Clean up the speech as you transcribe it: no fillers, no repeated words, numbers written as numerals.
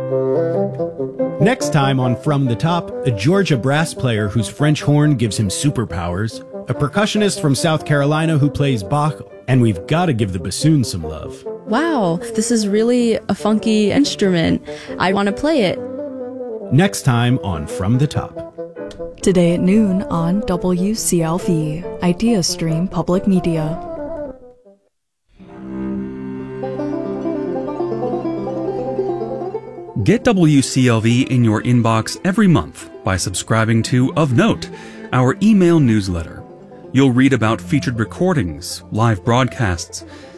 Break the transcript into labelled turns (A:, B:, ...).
A: Next time on From the Top, a Georgia brass player whose French horn gives him superpowers, a percussionist from South Carolina who plays Bach, and we've got to give the bassoon some love.
B: Wow, this is really a funky instrument. I want to play it.
A: Next time on From the Top.
C: Today at noon on WCLV, Idea Stream Public Media.
D: Get WCLV in your inbox every month by subscribing to Of Note, our email newsletter. You'll read about featured recordings, live broadcasts,